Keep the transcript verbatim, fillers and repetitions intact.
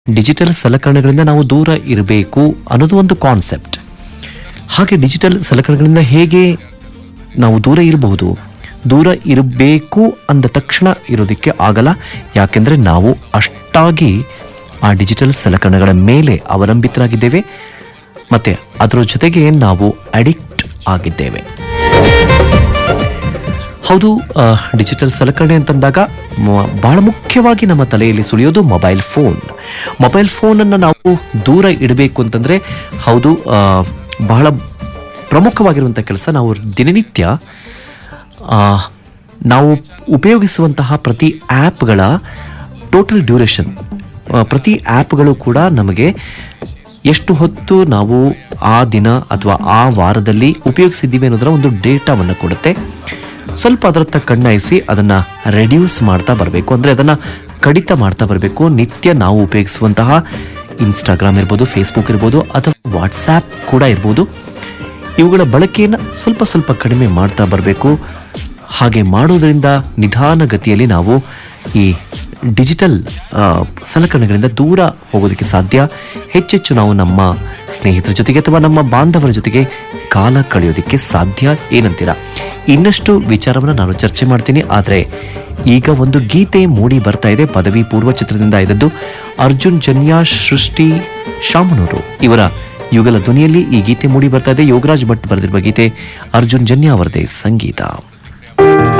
Digital ಸಲಕರಣೆಗಳಿಂದ ನಾವು ದೂರ ಇರಬೇಕು ಅನ್ನೋದು ಒಂದು ಕಾನ್ಸೆಪ್ಟ್. ಹಾಗೆ ಡಿಜಿಟಲ್ ಸಲಕರಣೆಗಳಿಂದ ಹೇಗೆ ನಾವು ದೂರ ಇರಬಹುದು? ದೂರ ಇರಬೇಕು ಅಂದ ತಕ್ಷಣ ಇರೋದಕ್ಕೆ ಆಗಲ್ಲ. ಯಾಕೆಂದರೆ ನಾವು ಅಷ್ಟಾಗಿ ಆ ಡಿಜಿಟಲ್ ಸಲಕರಣೆಗಳ ಮೇಲೆ ಅವಲಂಬಿತರಾಗಿದ್ದೇವೆ ಮತ್ತು ಅದರ ಜೊತೆಗೆ ನಾವು ಅಡಿಕ್ಟ್ ಆಗಿದ್ದೇವೆ. ಹೌದು, ಡಿಜಿಟಲ್ ಸಲಕರಣೆ ಅಂತಂದಾಗ ಬಹಳ ಮುಖ್ಯವಾಗಿ ನಮ್ಮ ತಲೆಯಲ್ಲಿ ಸುಳಿಯೋದು ಮೊಬೈಲ್ ಫೋನ್. ಮೊಬೈಲ್ ಫೋನನ್ನು ನಾವು ದೂರ ಇಡಬೇಕು ಅಂತಂದರೆ ಹೌದು, ಬಹಳ ಪ್ರಮುಖವಾಗಿರುವಂಥ ಕೆಲಸ. ನಾವು ದಿನನಿತ್ಯ ನಾವು ಉಪಯೋಗಿಸುವಂತಹ ಪ್ರತಿ ಆ್ಯಪ್ಗಳ ಟೋಟಲ್ ಡ್ಯೂರೇಷನ್, ಪ್ರತಿ ಆ್ಯಪ್ಗಳು ಕೂಡ ನಮಗೆ ಎಷ್ಟು ಹೊತ್ತು ನಾವು ಆ ದಿನ ಅಥವಾ ಆ ವಾರದಲ್ಲಿ ಉಪಯೋಗಿಸಿದ್ದೀವಿ ಅನ್ನೋದರ ಒಂದು ಡೇಟಾವನ್ನು ಕೊಡುತ್ತೆ. ಸ್ವಲ್ಪ ಅದರತ್ತ ಕಣ್ಣಾಯಿಸಿ ಅದನ್ನು ರೆಡ್ಯೂಸ್ ಮಾಡ್ತಾ ಬರಬೇಕು, ಅಂದರೆ ಅದನ್ನು ಕಡಿತ ಮಾಡ್ತಾ ಬರಬೇಕು. ನಿತ್ಯ ನಾವು ಉಪಯೋಗಿಸುವಂತಹ ಇನ್ಸ್ಟಾಗ್ರಾಮ್ ಇರ್ಬೋದು, ಫೇಸ್ಬುಕ್ ಇರ್ಬೋದು, ಅಥವಾ ವಾಟ್ಸ್ಯಾಪ್ ಕೂಡ ಇರ್ಬೋದು, ಇವುಗಳ ಬಳಕೆಯನ್ನು ಸ್ವಲ್ಪ ಸ್ವಲ್ಪ ಕಡಿಮೆ ಮಾಡ್ತಾ ಬರಬೇಕು. ಹಾಗೆ ಮಾಡೋದರಿಂದ ನಿಧಾನಗತಿಯಲ್ಲಿ ನಾವು ಈ ಡಿಜಿಟಲ್ ಸಲಕರಣೆಗಳಿಂದ ದೂರ ಹೋಗೋದಕ್ಕೆ ಸಾಧ್ಯ. ಹೆಚ್ಚೆಚ್ಚು ನಾವು ನಮ್ಮ ಸ್ನೇಹಿತರ ಜೊತೆಗೆ ಅಥವಾ ನಮ್ಮ ಬಾಂಧವರ ಜೊತೆಗೆ ಕಾಲ ಕಳೆಯೋದಕ್ಕೆ ಸಾಧ್ಯ. ಏನಂತೀರಾ? ಇನ್ನಷ್ಟು ವಿಚಾರವನ್ನು ನಾನು ಚರ್ಚೆ ಮಾಡ್ತೀನಿ, ಆದರೆ ಈಗ ಒಂದು ಗೀತೆ ಮೂಡಿ ಬರ್ತಾ ಇದೆ. ಪದವಿ ಪೂರ್ವ ಚಿತ್ರದಿಂದ ಇದ್ದದ್ದು. ಅರ್ಜುನ್ ಜನ್ಯ, ಸೃಷ್ಟಿ ಶಾಮನೂರು ಇವರ ಯುಗಲ ಧ್ವನಿಯಲ್ಲಿ ಈ ಗೀತೆ ಮೂಡಿ ಬರ್ತಾ ಇದೆ. ಯೋಗರಾಜ್ ಭಟ್ ಬರೆದಿರುವ ಗೀತೆ, ಅರ್ಜುನ್ ಜನ್ಯ ಅವರದೇ ಸಂಗೀತ.